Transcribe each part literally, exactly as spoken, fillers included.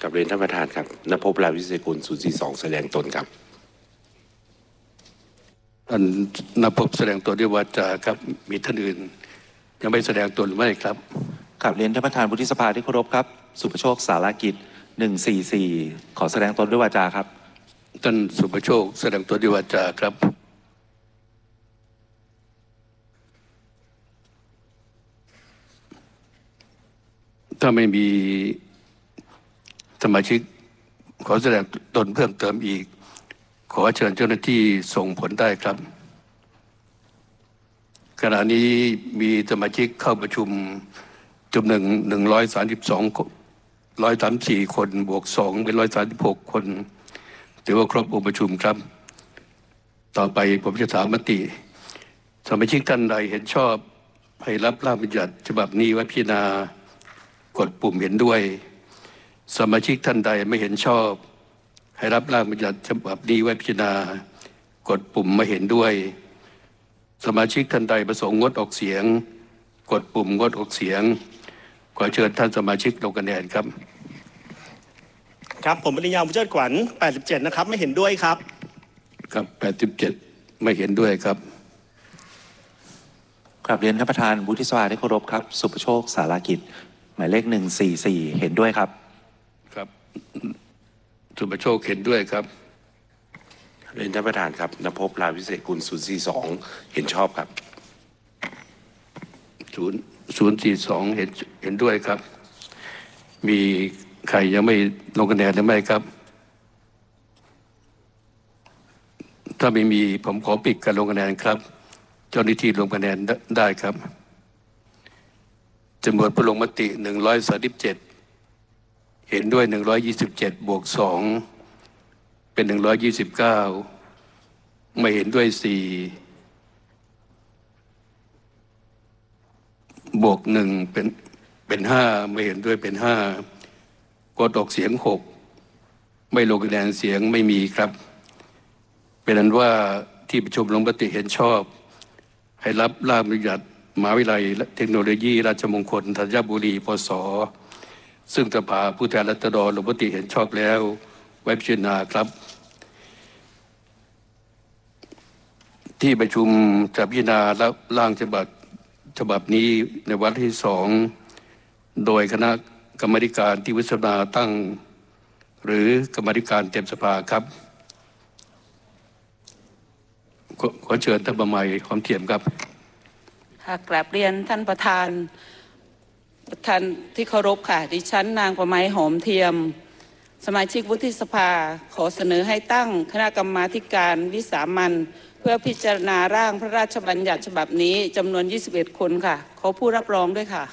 กับเรียนท่านประธานครับณภพ ลาวิเศษกุล ศูนย์สี่สอง แสดงตนครับท่านณภพแสดงตนด้วยวาจาครับมีท่านอื่นยังไม่แสดงตนหรือไม่ครับกับเรียนท่านประธานวุฒิสภาที่เคารพครับสุประโชคสารกิจหนึ่งสี่สี่ขอแสดงตนด้วยวาจาครับท่านสุประโชคแสดงตนด้วยวาจาครับถ้าไม่มีสมาชิกขอแสดงตนเพิ่มเติมอีกขอเชิญเจ้าหน้าที่ส่งผลได้ครับขณะนี้มีสมาชิกเข้าประชุมจำนวนหนึ่งร้อยสามสิบสองร้อยสามสี่คนบวกสองเป็นร้อยสามสิบหกคนถือว่าครบองค์ประชุมครับต่อไปผมจะถามมติสมาชิกท่านใดเห็นชอบให้รับร่างบัญญัติฉบับนี้ไว้พิจารณากดปุ่มเห็นด้วยสมาชิกท่านใดไม่เห็นชอบให้รับร่างบัญญัติฉบับนี้ไว้พิจารณากดปุ่มไม่เห็นด้วยสมาชิกท่านใดประสงค์งดออกเสียงกดปุ่มงดออกเสียงขอเชิญท่านสมาชิกลงคะแนนครับครับผมปริญญาบุญเชิดขวัญแปดสิบเจ็ดนะครับไม่เห็นด้วยครับครับแปดสิบเจ็ดไม่เห็นด้วยครับกราบเรียนท่านประธานวุฒิสภาที่เคารพครับสุประโชคสารกิจหมายเลขหนึ่งสี่สี่เห็นด้วยครับครับสุประโชคเห็นด้วยครับเรียนท่านประธานครับณภพ ลาวิเศษกุล ศูนย์สี่สอง เห็นชอบครับศูนย์ศูนย์สี่สองเห็นเห็นด้วยครับมีใครยังไม่ลงคะแนนหรือไม่ครับถ้าไม่มีผมขอปิดการลงคะแนนครับเจ้าหน้าที่ลงคะแนนได้ครับจำนวนผู้ลงมติหนึ่งร้อยสามสิบเจ็ดเห็นด้วยหนึ่งร้อยยี่สิบเจ็ดบวกสองเป็นหนึ่งร้อยยี่สิบเก้าไม่เห็นด้วยสี่บวกหนึ่งเป็นเป็นห้าไม่เห็นด้วยเป็นห้ากดออกเสียงหกไม่ลงคะแนนเสียงไม่มีครับเป็นนั้นว่าที่ประชุมลงมติเห็นชอบให้รับร่างบัญญัติมหาวิทยาลัยเทคโนโลยีราชมงคลธัญบุรีพศซึ่งสภาผู้แทนราษฎรลงมติเห็นชอบแล้วไว้พิจารณาครับที่ประชุมจะพิจารณารับร่างฉบับฉบับนี้ในวาระที่สองโดยคณะกรรมการที่วิสานาตั้งหรือกรรมการเต็มสภาครับขอขอเชิญท่านประมัยหอมเทียมครับค่ะกราบเรียนท่านประธานประธานที่เคารพค่ะดิฉันนางประมัยหอมเทียมสมาชิกวุฒิสภาขอเสนอให้ตั้งคณะกรรมาธิการวิสามัญเพื่อพิจารณาร่างพระราชบัญญัติฉบับนี้จำนวนยี่สิบเอ็ดคนค่ะขอผู้รับรองด้วยค่ะ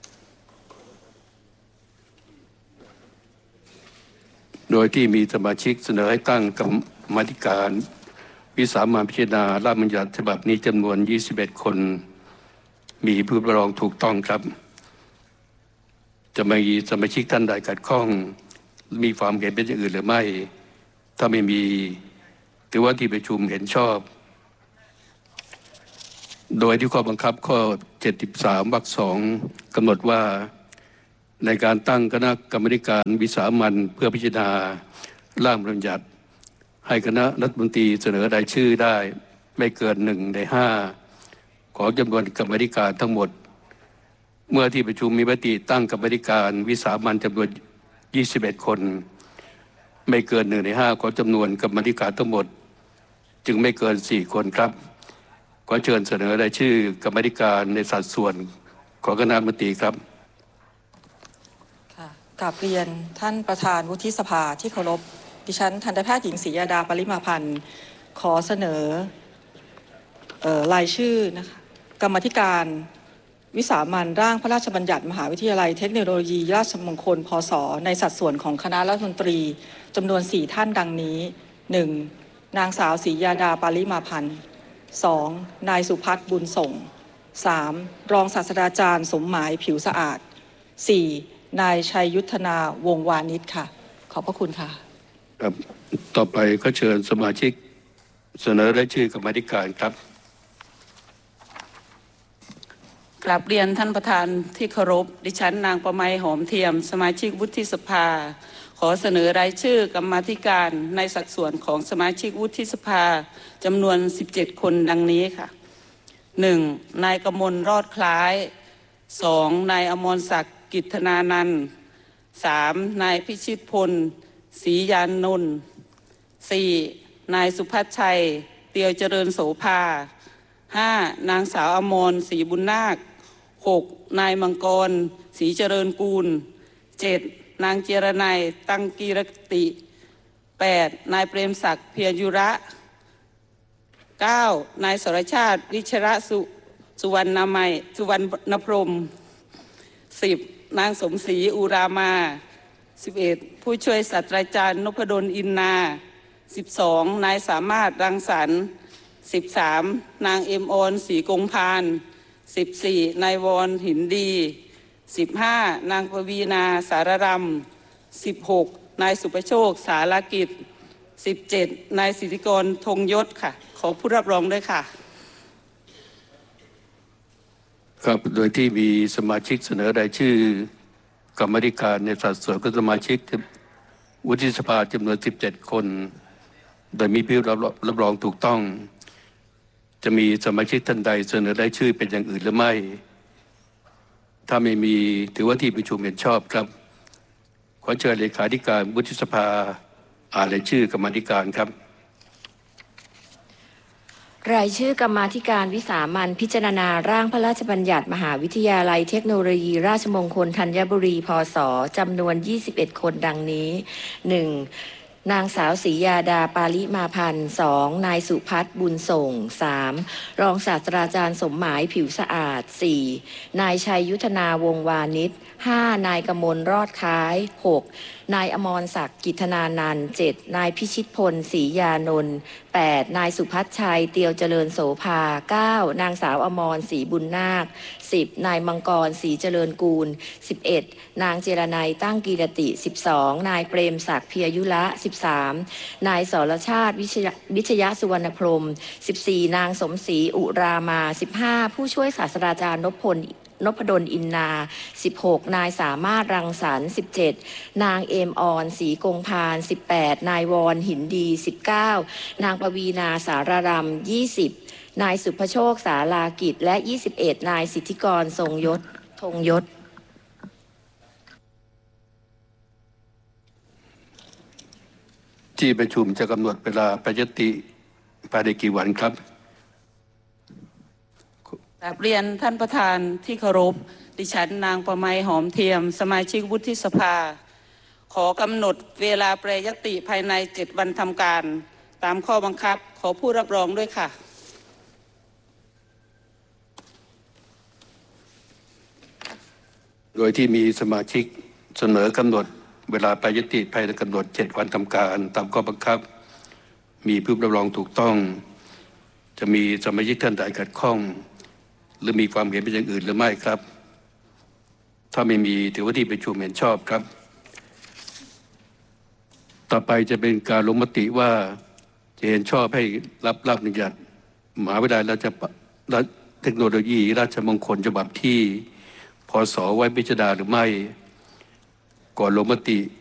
โดยที่มีสมาชิกเสนอให้ตั้งกรรมาธิการวิสามัญพิจารณาร่างบัญญัติฉบับนี้จำนวนยี่สิบเอ็ดคนมีผู้รับรองถูกต้องครับจะมีสมาชิกท่านใดขัดข้องมีความเห็นเป็นอย่างอื่นหรือไม่ถ้าไม่มีถือว่าที่ประชุมเห็นชอบโดยที่ข้อบังคับข้อเจ็ดสิบสามวรรคสองกำหนดว่าในการตั้งคณะกรรมาธิการวิสามัญเพื่อพิจารณาร่างบัญญัติให้คณะรัฐมนตรีเสนอรายชื่อได้ไม่เกินหนึ่งในห้าของจำนวนกรรมาธิการทั้งหมดเมื่อที่ประชุมมีมติตั้งกรรมาธิการวิสามัญจำนวนยี่สิบเอ็ดคนไม่เกินหนึ่งในห้าของจำนวนกรรมาธิการทั้งหมดจึงไม่เกินสี่คนครับขอเชิญเสนอรายชื่อกรรมาธิการในสัดส่วนของคณะรัฐมนตรีครับค่ะกราบเรียนท่านประธานวุฒิสภาที่เคารพดิฉันทันตแพทย์หญิงศรียาดาปริมาพันธ์ขอเสนอเอ่อรายชื่อนะคะกรรมาธิการวิสามัญร่างพระราชบัญญัติมหาวิทยาลัยเทคโนโลยีราชมงคลพศในสัดส่วนของคณะรัฐมนตรีจำนวนสี่ท่านดังนี้ หนึ่ง นางสาวศรียาดาปริมาพันธ์ สอง นายสุพัฒน์บุญส่ง สาม รองศาสตราจารย์สมหมายผิวสะอาด สี่ นายชัยยุทธนาวงวานิชค่ะขอบพระคุณค่ะครับต่อไปก็เชิญสมาชิกเสนอรายชื่อกรรมาธิการครับกราบเรียนท่านประธานที่เคารพดิฉันนางประไมหอมเทียมสมาชิกวุฒิสภาขอเสนอรายชื่อกรรมาธิการในสัดส่วนของสมาชิกวุฒิสภาจำนวนสิบเจ็ดคนดังนี้ค่ะหนึ่งนายกมลรอดคล้ายสองนายอมรศักดิ์กิจธนานันท์สามนายพิชิตพลศรียานนท์สี่นายสุพัชชัยเตียวเจริญโสภาห้านางสาวอมรศรีบุญนาคหกนายมังกรศรีเจริญกูลเจ็ดนางเจรนัยตั้งกีรติแปดนายเปรมศักดิ์เพียรยุระเก้านายสรชาติวิชระสุสุวรรณมัยสุวรรณพรหมสิบนางสมศรีอุรามาสิบเอ็ดผู้ช่วยศาสตราจารย์นพดลอินนาสิบสองนายสามารถรังสรรค์สิบสามนางเอ็มออนศรีกงพานสิบสี่นายวรหินดีสิบห้านางปวีนาสารรำสิบหกนายสุประโชคสารกิจสิบเจ็ดนายสิทธิกรธงยศค่ะขอผู้รับรองด้วยค่ะครับโดยที่มีสมาชิกเสนอรายชื่อกรรมาธิการในสัดส่วนของสมาชิกวุฒิสภาจำนวนสิบเจ็ดคนโดยมีผู้รับรับรองถูกต้องจะมีสมาชิกท่านใดเสนอรายชื่อเป็นอย่างอื่นหรือไม่ถ้าไม่มีถือว่าที่ประชุมเห็นชอบครับขอเชิญเลขาธิการวุฒิสภาอ่านรายชื่อกรรมาธิการครับรายชื่อกรรมาธิการวิสามัญพิจารณาร่างพระราชบัญญัติมหาวิทยาลัยเทคโนโลยีราชมงคลธัญบุรีพศจำนวนยี่สิบเอ็ดคนดังนี้ หนึ่ง นางสาวศรียาดาปาลิมาพันธ์ สอง นายสุพัฒน์บุญส่ง สาม รองศาสตราจารย์สมหมายผิวสะอาด สี่ นายชัยยุทธนาวงวานิช ห้า นายกมลรอดคล้าย หก นายอมรศักดิ์กิจธนานันท์ เจ็ด นายพิชิตพลศรียานนท์ แปด นายสุพัชชัยเตียวเจริญโสภา เก้า นางสาวอมรศรีบุญนาค สิบ นายมังกรศรีเจริญกูล สิบเอ็ด นางเจรนัยตั้งกีรติ สิบสอง นายเปรมศักดิ์เพียรยุระ สิบสาม นายสรชาติวิชยวิชยสุวรรณพรหม สิบสี่ นางสมศรีอุรามา สิบห้า ผู้ช่วยศาสตราจารย์นพพลนพดลอินนา สิบหก นายสามารถรังสรรค์ สิบเจ็ด นางเอมออนศรีกงพาน สิบแปด นายวรหินดี สิบเก้า นางปวีนาสารรำ ยี่สิบ นายสุภโชคสารากิจและ ยี่สิบเอ็ด นายสิทธิกรทรงยศธงยศที่ประชุมจะกำหนดเวลาประยติภายในกี่วันครับกราบเรียนท่านประธานที่เคารพดิฉันนางประไมหอมเทียมสมาชิกวุฒิสภาขอกำหนดเวลาแปรยติภายในเจ็ดวันทำการตามข้อบังคับขอผู้รับรองด้วยค่ะโดยที่มีสมาชิกเสนอกำหนดเวลาแปรยติภายในกำหนดเจ็ดวันทำการตามข้อบังคับมีผู้รับรองถูกต้องจะมีสมาชิกท่านใดขัดข้องหรือมีความเห็นเป็นอย่างอื่นหรือไม่ครับถ้าไม่มีถือว่าที่ประชุมเห็นชอบครับต่อไปจะเป็นการลงมติว่าจะเห็นชอบให้รับรับอนุญาตมหาวิทยาลัยราชเทคโนโลยีราชมงคลฉบับที่พศไว้พิจารณาหรือไม่ก่อนลงมติ